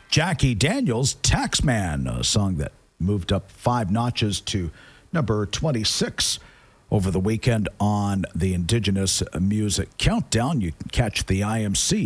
Jackie Daniels, Taxman, a song that moved up 5 notches to number 26 over the weekend on the Indigenous Music Countdown. You can catch the IMC